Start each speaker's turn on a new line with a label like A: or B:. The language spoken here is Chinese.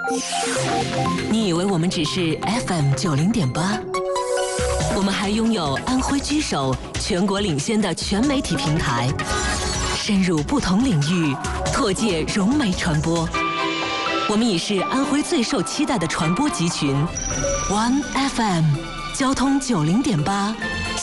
A: 你以为我们只是 FM90.8？我们还拥有安徽居首、全国领先的全媒体平台，深入不同领域，拓界融媒传播。我们已是安徽最受期待的传播集群 ，One FM，交通90.8，